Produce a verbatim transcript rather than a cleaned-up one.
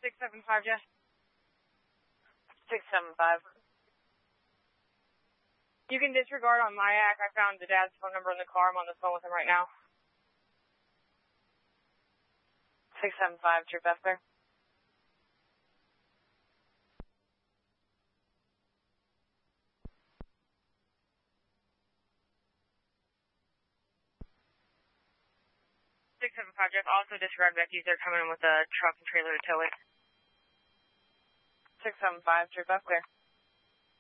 six seven five, Jeff. six seven five. You can disregard on my act. I found the dad's phone number in the car. I'm on the phone with him right now. six seven five, Trip F clear. six seven five, Jeff. Also disregard Becky's. They're coming in with a truck and trailer to tow it. six seven five, Trip F clear.